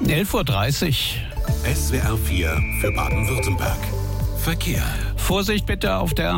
11:30 Uhr. SWR 4 für Baden-Württemberg. Verkehr. Vorsicht bitte auf der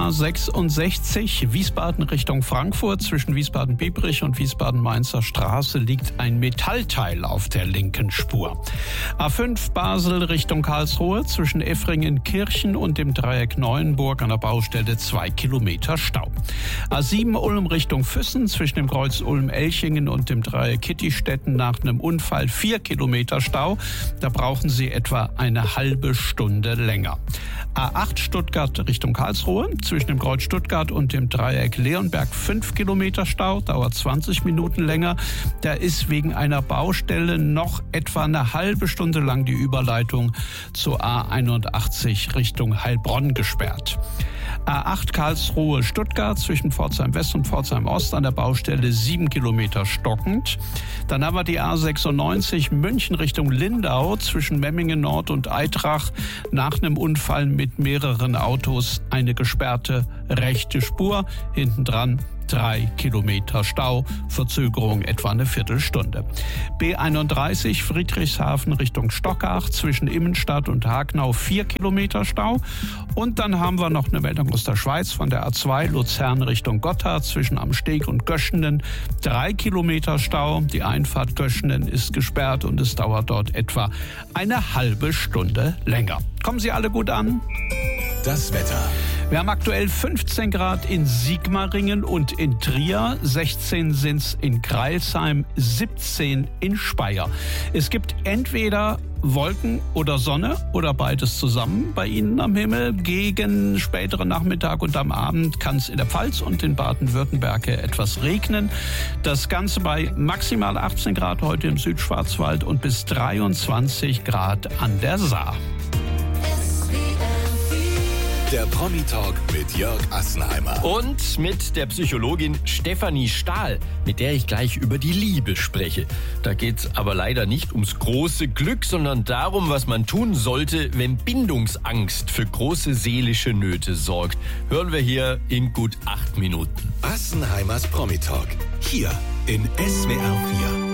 A66 Wiesbaden Richtung Frankfurt. Zwischen Wiesbaden-Biebrich und Wiesbaden-Mainzer Straße liegt ein Metallteil auf der linken Spur. A5 Basel Richtung Karlsruhe. Zwischen Effringen-Kirchen und dem Dreieck Neuenburg an der Baustelle 2 Kilometer Stau. A7 Ulm Richtung Füssen. Zwischen dem Kreuz Ulm-Elchingen und dem Dreieck Kittistetten nach einem Unfall 4 Kilometer Stau. Da brauchen Sie etwa eine halbe Stunde länger. A8 Stuttgart Richtung Karlsruhe. Zwischen dem Kreuz Stuttgart und dem Dreieck Leonberg 5 Kilometer Stau, dauert 20 Minuten länger. Da ist wegen einer Baustelle noch etwa eine halbe Stunde lang die Überleitung zur A81 Richtung Heilbronn gesperrt. A8 Karlsruhe Stuttgart zwischen Pforzheim West und Pforzheim Ost an der Baustelle 7 Kilometer stockend. Dann haben wir die A96 München Richtung Lindau zwischen Memmingen Nord und Eitrach nach einem Unfall mit mehreren Autos eine gesperrte rechte Spur. Hinten dran 3 Kilometer Stau, Verzögerung etwa eine Viertelstunde. B31 Friedrichshafen Richtung Stockach zwischen Immenstadt und Hagnau 4 Kilometer Stau. Und dann haben wir noch eine Meldung aus der Schweiz von der A2 Luzern Richtung Gotthard zwischen Amsteg und Göschenen 3 Kilometer Stau. Die Einfahrt Göschenen ist gesperrt und es dauert dort etwa eine halbe Stunde länger. Kommen Sie alle gut an? Das Wetter. Wir haben aktuell 15 Grad in Sigmaringen und in Trier, 16 sind es in Crailsheim, 17 in Speyer. Es gibt entweder Wolken oder Sonne oder beides zusammen bei Ihnen am Himmel. Gegen späteren Nachmittag und am Abend kann es in der Pfalz und in Baden-Württemberg etwas regnen. Das Ganze bei maximal 18 Grad heute im Südschwarzwald und bis 23 Grad an der Saar. Der Promi-Talk mit Jörg Assenheimer. Und mit der Psychologin Stefanie Stahl, mit der ich gleich über die Liebe spreche. Da geht's aber leider nicht ums große Glück, sondern darum, was man tun sollte, wenn Bindungsangst für große seelische Nöte sorgt. Hören wir hier in gut 8 Minuten. Assenheimers Promi-Talk. Hier in SWR 4.